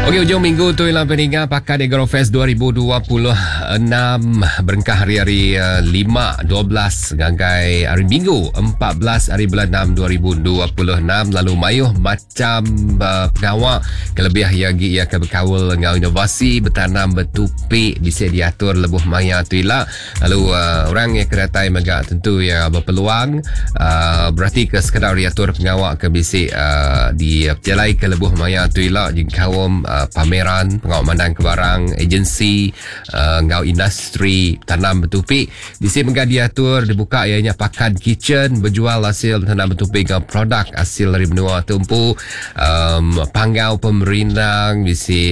Okey, hujung minggu tu ialah peninggal Pakan Agrofest 2026 berengkah hari-hari 5, 12 ganggai hari Minggu 14 hari bulan 6 2026. Lalu mayuh macam pengawak kelebih yagi ia akan berkawal dengan inovasi bertanam bertupik bisa diatur lebuh maya tu ialah. Lalu orang yang kedatai megak tentu ya berpeluang berarti ke sekadar diatur pengawak ke bisik di jalai ke lebuh maya tu ialah jengkawam pameran pengawak mandang ke barang agensi ngau industri tanam bertupik di sini menggah diatur dibuka ianya pakan kitchen berjual hasil tanam bertupik dengan produk hasil dari benua tumpu panggau pemerintah bisi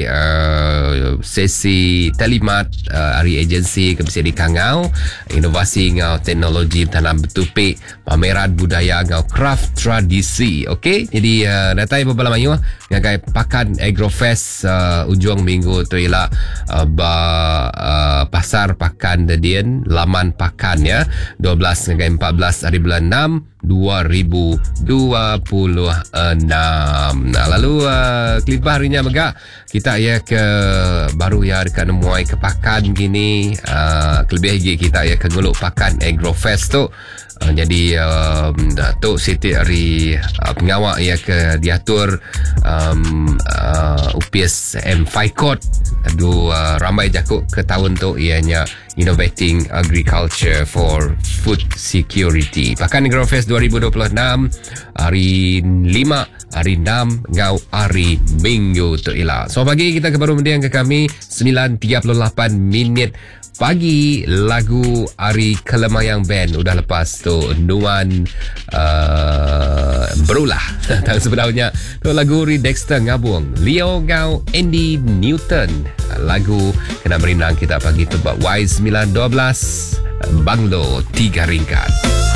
sesi telimat hari agensi ke bisi di kangau inovasi ngau teknologi tanam bertupik pameran budaya ngau craft tradisi. Okey, jadi datai beberapa mayu ngagai Pakan Agrofest ujung minggu tu ialah pasar pakan Dedian laman pakan ya 12 hingga 14 hari bulan 6 2026. Nah, lalu kelipah harinya megak kita ya ke baru ya dekat nemuai ke pakan gini kelebih lagi kita ya ke nguluk Pakan Agrofest tu. Jadi Datuk Siti Ari pengawak ya ke diatur UPS M5 aduh ramai jakuk ke tahun tu ianya Innovating Agriculture for Food Security. Pakan Agrofest 2026 hari 5 hari 6 ngau hari Minggu tu ialah. So pagi kita ke baru mendiang ke kami 9.38 minit pagi. Lagu Ari Kelemayang Band udah lepas tu Nuan berulah dan sebenarnya tu lagu Ri Dexter ngabung Leo Ngau Andy Newton lagu kena merinang kita pagi tu buat Y912 Banglo 3 ringkat.